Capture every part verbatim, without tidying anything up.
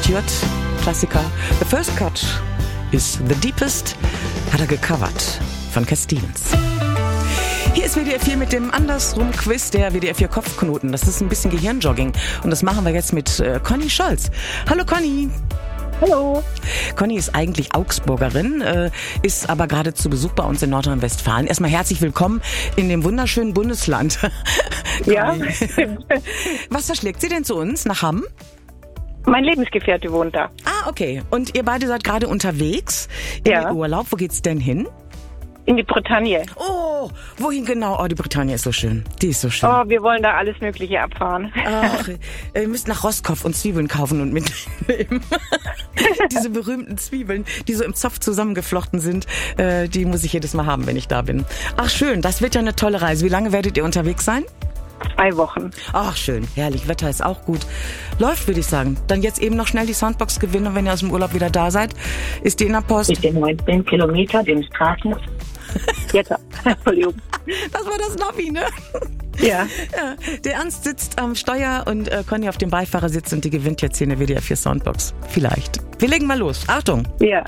interpretiert, Klassiker. The First Cut is The Deepest, hat er gecovert von Cat Stevens. Hier ist W D R vier mit dem Andersrum-Quiz der W D R vier Kopfknoten. Das ist ein bisschen Gehirnjogging und das machen wir jetzt mit äh, Conny Scholz. Hallo Conny. Hallo. Conny ist eigentlich Augsburgerin, äh, ist aber gerade zu Besuch bei uns in Nordrhein-Westfalen. Erstmal herzlich willkommen in dem wunderschönen Bundesland. Ja. Was verschlägt sie denn zu uns? Nach Hamm? Mein Lebensgefährte wohnt da. Ah, okay. Und ihr beide seid gerade unterwegs in Ja. den Urlaub. Wo geht's denn hin? In die Bretagne. Oh, wohin genau? Oh, die Bretagne ist so schön. Die ist so schön. Oh, wir wollen da alles Mögliche abfahren. Ach, ihr müsst nach Roscoff und Zwiebeln kaufen und mitnehmen. Diese berühmten Zwiebeln, die so im Zopf zusammengeflochten sind, äh, die muss ich jedes Mal haben, wenn ich da bin. Ach schön, das wird ja eine tolle Reise. Wie lange werdet ihr unterwegs sein? Zwei Wochen. Ach schön, herrlich, Wetter ist auch gut. Läuft, würde ich sagen. Dann jetzt eben noch schnell die Soundbox gewinnen und wenn ihr aus dem Urlaub wieder da seid, ist die in der Post. Mit den neunzehn Kilometer, den Straßen. Jetzt, Entschuldigung. Das war das Navi, ne? Ja. Ja, der Ernst sitzt am Steuer und äh, Conny auf dem Beifahrersitz und die gewinnt jetzt hier eine W D R vier Soundbox. Vielleicht. Wir legen mal los. Achtung. Ja.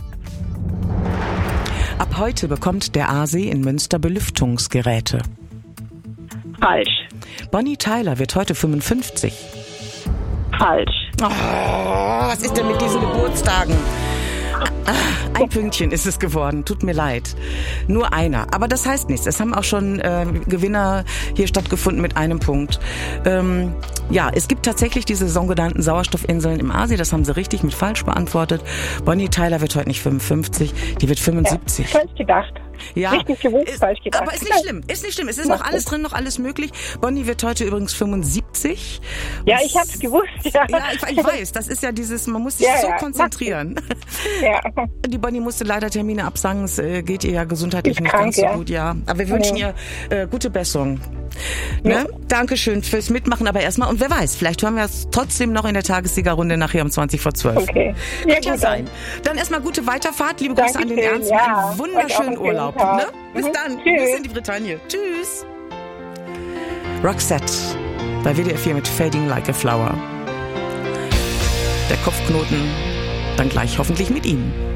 Ab heute bekommt der Aasee in Münster Belüftungsgeräte. Falsch. Bonnie Tyler wird heute fünfundfünfzig. Falsch. Oh, was ist denn mit diesen Geburtstagen? Ah, ein Pünktchen ist es geworden, tut mir leid. Nur einer, aber das heißt nichts. Es haben auch schon äh, Gewinner hier stattgefunden mit einem Punkt. Ähm, ja, es gibt tatsächlich diese sogenannten Sauerstoffinseln im Aasee, das haben sie richtig mit falsch beantwortet. Bonnie Tyler wird heute nicht fünfundfünfzig, die wird fünfundsiebzig. Ja, falsch gedacht. Ja, Richtig gewusst, ist, falsch gedacht. aber ist nicht schlimm, ist nicht schlimm. Es ist noch alles drin, noch alles möglich. Bonnie wird heute übrigens fünfundsiebzig. Ja, ich hab's gewusst, ja. Ja, ich, ich weiß, das ist ja dieses, man muss sich Ja, so ja, konzentrieren. Ja. Die Bonnie musste leider Termine absagen, es äh, geht ihr ja gesundheitlich Ist nicht krank, ganz so ja. gut, ja. Aber wir wünschen Ja. ihr äh, gute Besserung. Ne? Ja. Dankeschön fürs Mitmachen, aber erstmal, und wer weiß, vielleicht hören wir es trotzdem noch in der Tagessiegerrunde nachher um zwanzig vor zwölf. Okay. Wird ja gut, sein. Dann erstmal gute Weiterfahrt, liebe Grüße an den Dankeschön, Ernst, ja. einen wunderschönen Euch auch einen Urlaub. schönen Ne? Tag. Bis Mhm. dann, Tschüss. bis in die Bretagne. Tschüss. Roxette bei W D R vier mit Fading Like a Flower. Der Kopfknoten dann gleich hoffentlich mit ihm.